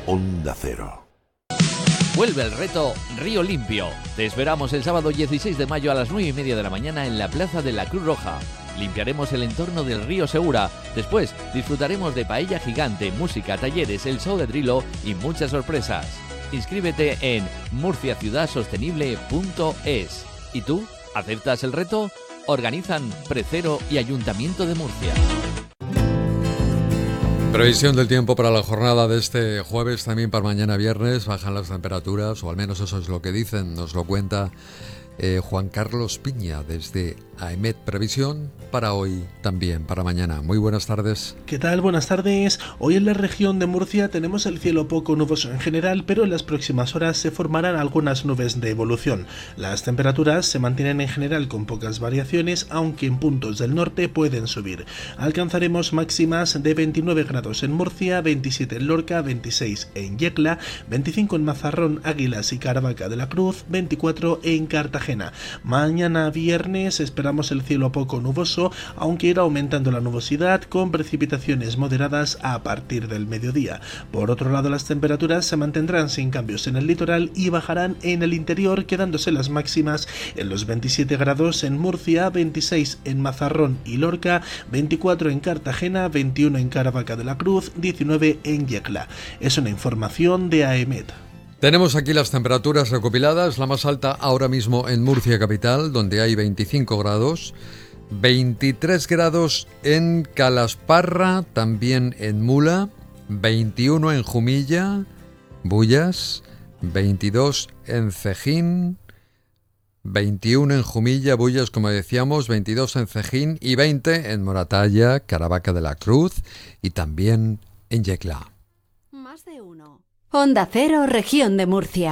Onda Cero. Vuelve el reto Río Limpio. Te esperamos el sábado 16 de mayo a las 9:30 de la mañana en la Plaza de la Cruz Roja. Limpiaremos el entorno del río Segura. Después disfrutaremos de paella gigante, música, talleres, el show de Drilo y muchas sorpresas. Inscríbete en murciaciudadsostenible.es. ¿Y tú? ¿Aceptas el reto? Organizan Precero y Ayuntamiento de Murcia. Previsión del tiempo para la jornada de este jueves, también para mañana viernes. Bajan las temperaturas, o al menos eso es lo que dicen, nos lo cuenta Juan Carlos Piña desde AEMET Previsión para hoy, también para mañana. Muy buenas tardes. ¿Qué tal? Buenas tardes. Hoy en la región de Murcia tenemos el cielo poco nuboso en general, pero en las próximas horas se formarán algunas nubes de evolución. Las temperaturas se mantienen en general con pocas variaciones, aunque en puntos del norte pueden subir. Alcanzaremos máximas de 29 grados en Murcia, 27 en Lorca, 26 en Yecla, 25 en Mazarrón, Águilas y Caravaca de la Cruz, 24 en Cartagena. Mañana viernes esperamos el cielo poco nuboso, aunque irá aumentando la nubosidad con precipitaciones moderadas a partir del mediodía. Por otro lado, las temperaturas se mantendrán sin cambios en el litoral y bajarán en el interior, quedándose las máximas en los 27 grados en Murcia, 26 en Mazarrón y Lorca, 24 en Cartagena, 21 en Caravaca de la Cruz, 19 en Yecla. Es una información de AEMET. Tenemos aquí las temperaturas recopiladas, la más alta ahora mismo en Murcia capital, donde hay 25 grados, 23 grados en Calasparra, también en Mula, 21 en Jumilla, Bullas, 22 en Cejín, 21 en Jumilla, Bullas, como decíamos, 22 en Cejín y 20 en Moratalla, Caravaca de la Cruz y también en Yecla. Más de uno. Onda Cero, Región de Murcia.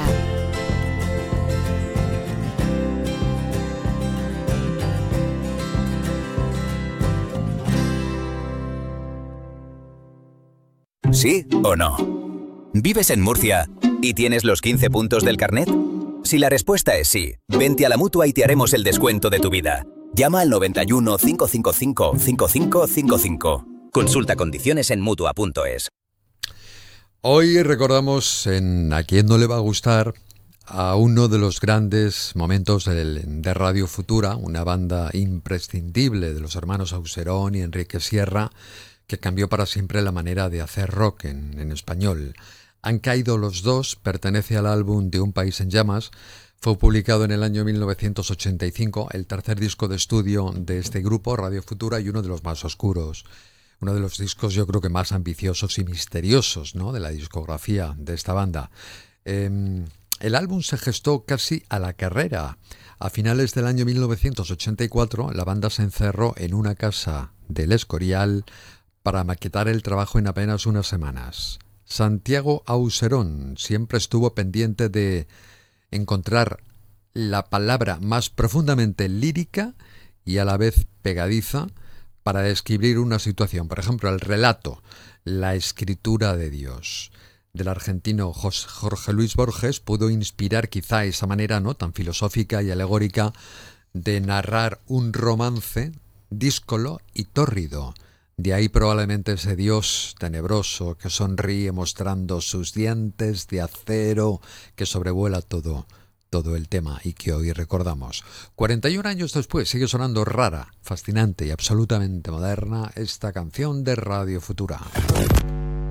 ¿Sí o no? ¿Vives en Murcia y tienes los 15 puntos del carnet? Si la respuesta es sí, vente a la Mutua y te haremos el descuento de tu vida. Llama al 91 555 5555. Consulta condiciones en Mutua.es. Hoy recordamos A quién no le va a gustar a uno de los grandes momentos de Radio Futura, una banda imprescindible de los hermanos Auserón y Enrique Sierra, que cambió para siempre la manera de hacer rock en español. Han caído los dos, pertenece al álbum De un país en llamas, fue publicado en el año 1985, el tercer disco de estudio de este grupo, Radio Futura, y uno de los más oscuros. Uno de los discos yo creo que más ambiciosos y misteriosos, ¿no?, de la discografía de esta banda. El álbum se gestó casi a la carrera. A finales del año 1984 la banda se encerró en una casa del Escorial para maquetar el trabajo en apenas unas semanas. Santiago Auserón siempre estuvo pendiente de encontrar la palabra más profundamente lírica y a la vez pegadiza para describir una situación, por ejemplo, el relato, la escritura de Dios. Del argentino Jorge Luis Borges pudo inspirar quizá esa manera, ¿no?, tan filosófica y alegórica de narrar un romance díscolo y tórrido. De ahí probablemente ese Dios tenebroso que sonríe mostrando sus dientes de acero que sobrevuela todo el tema y que hoy recordamos. 41 años después sigue sonando rara, fascinante y absolutamente moderna esta canción de Radio Futura.